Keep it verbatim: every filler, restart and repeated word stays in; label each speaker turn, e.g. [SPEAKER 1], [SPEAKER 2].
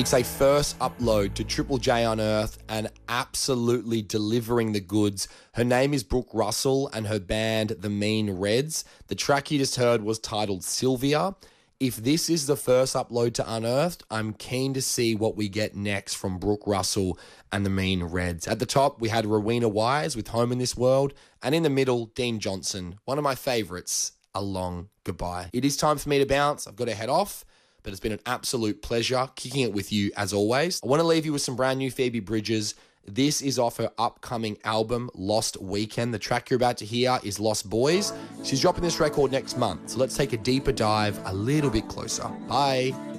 [SPEAKER 1] It's a first upload to Triple J Unearthed and absolutely delivering the goods. Her name is Brooke Russell and her band, The Mean Reds. The track you just heard was titled Sylvia. If this is the first upload to Unearthed, I'm keen to see what we get next from Brooke Russell and The Mean Reds. At the top, we had Rowena Wise with Home in This World, and in the middle, Dean Johnson, one of my favourites, A Long Goodbye. It is time for me to bounce. I've got to head off, but it's been an absolute pleasure kicking it with you as always. I want to leave you with some brand new Phoebe Bridgers. This is off her upcoming album, Lost Weekend. The track you're about to hear is Lost Boys. She's dropping this record next month, so let's take a deeper dive a little bit closer. Bye.